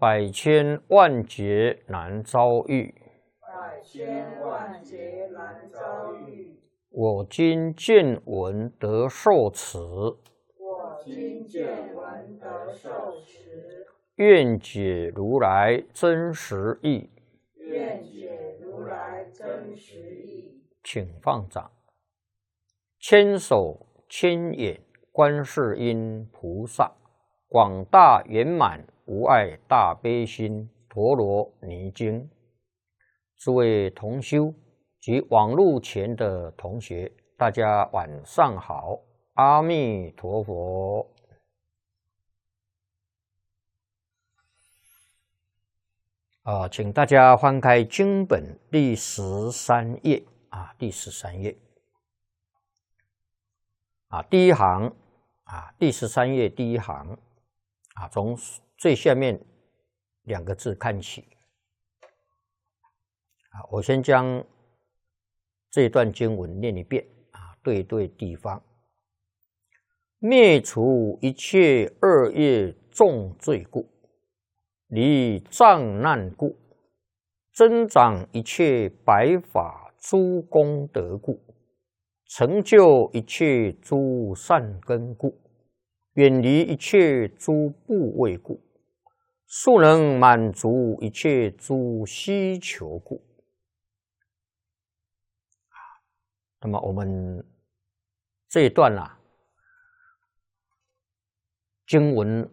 百千万劫难遭遇， 百千万劫难遭遇。 我今见闻得受持， 我今见闻得受持， 愿解如来真实义。 愿解如来真实义。 请放掌。千手千眼观世音菩萨，广大圆满无碍大悲心陀罗尼经。诸位同修及网络前的同学，大家晚上好，阿弥陀佛。请大家翻开经本第13页第13页第一行第13页第一行从最下面2个字看起我先将这段经文念一遍对地方。灭除一切恶业重罪故，离障难故，增长一切白法诸功德故，成就一切诸善根故，远离一切诸怖畏故，速能满足一切诸需求故。那么我们这一段经文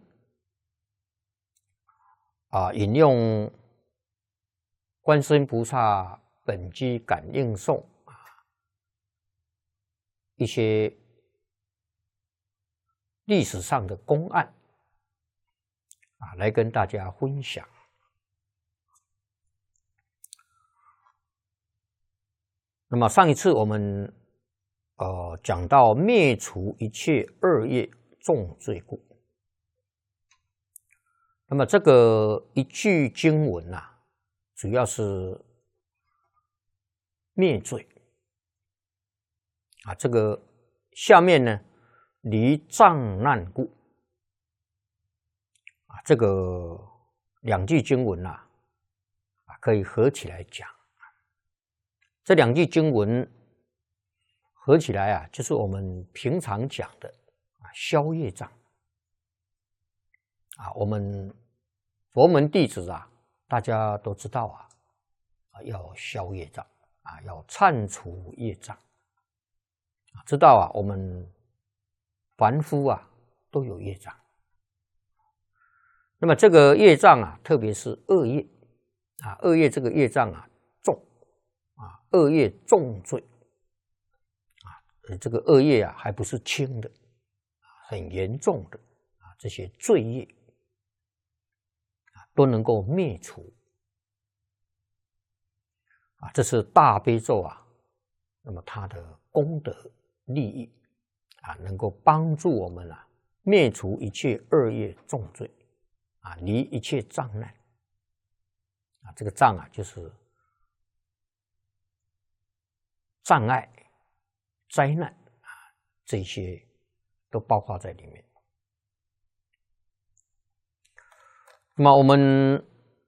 引用观世音菩萨本机感应颂一些历史上的公案来跟大家分享。那么上一次我们讲到灭除一切恶业重罪故，那么这个一句经文主要是灭罪这个下面呢，离障难故这个2句经文可以合起来讲。这2句经文合起来就是我们平常讲的消业障我们佛门弟子大家都知道要消业障要忏除业障知道我们凡夫都有业障。那么这个业障特别是恶业恶业这个业障重恶业重罪这个恶业还不是轻的，很严重的这些罪业都能够灭除这是大悲咒那么它的功德利益能够帮助我们灭除一切恶业重罪离一切障难这个障就是障碍灾难这些都包括在里面。那么我们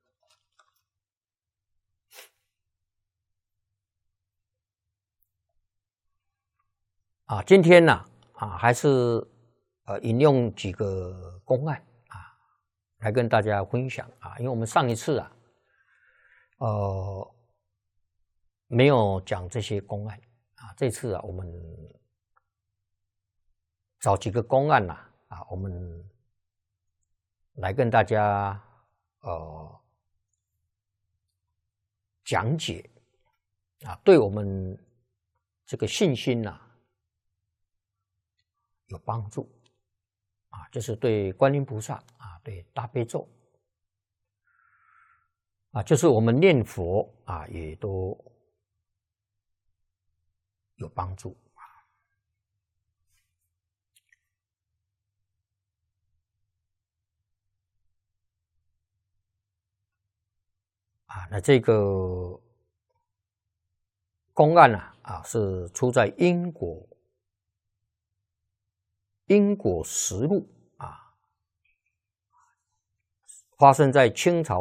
今天还是引用几个公案来跟大家分享因为我们上一次没有讲这些公案这次我们找几个公案我们来跟大家讲解对我们这个信心有帮助就是对观音菩萨对大悲咒就是我们念佛也都有帮助那这个公案是出在因果实录发生在清朝